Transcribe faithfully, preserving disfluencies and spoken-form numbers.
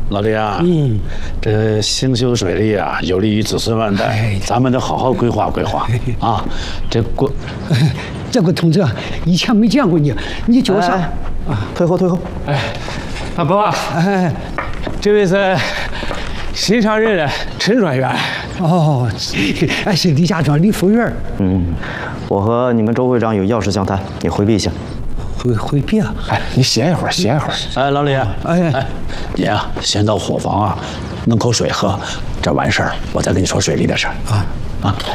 老李啊， 嗯， 这兴修水利啊，有利于子孙万代， 哎咱们得好好规划规划啊。这过， 这个同志啊，以前没见过你，你叫啥？ 哎哎退后退后！ 哎，大伯， 哎， 这位是新上任的陈专员。 哦，哎，是李家庄李副院。 嗯，我和你们周会长有要事相谈，你回避一下。 回回避啊？ 哎，你歇一会儿，歇一会儿。 哎，老李， 哎哎，你啊，先到伙房啊，弄口水喝，这完事儿我再跟你说水利的事儿啊啊。